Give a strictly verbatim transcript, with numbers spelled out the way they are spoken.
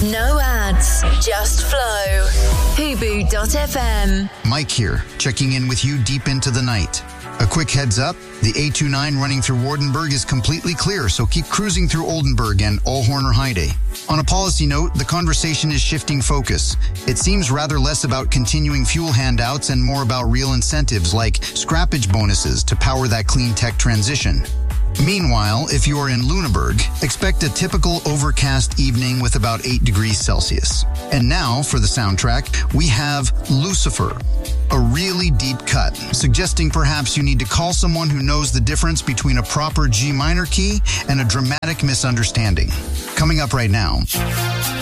No ads, just flow. Hubu dot f m. Mike here, checking in with you deep into the night. A quick heads up, the A twenty-nine running through Wardenburg is completely clear, so keep cruising through Oldenburg and Allhorner Heide. On a policy note, the conversation is shifting focus. It seems rather less about continuing fuel handouts and more about real incentives like scrappage bonuses to power that clean tech transition. Meanwhile, if you are in Lüneburg, expect a typical overcast evening with about eight degrees Celsius. And now, for the soundtrack, we have Lucifer, a really deep cut, suggesting perhaps you need to call someone who knows the difference between a proper G minor key and a dramatic misunderstanding. Coming up right now.